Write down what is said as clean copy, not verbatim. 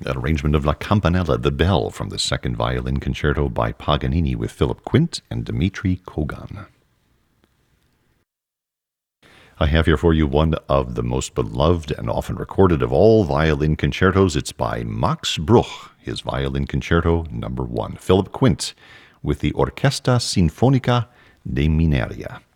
an arrangement of La Campanella, the Bell, from the Second Violin Concerto by Paganini with Philip Quint and Dmitri Kogan. I have here for you one of the most beloved and often recorded of all violin concertos. It's by Max Bruch, his Violin Concerto No. 1. Philip Quint with the Orchestra Sinfonica de Mineria.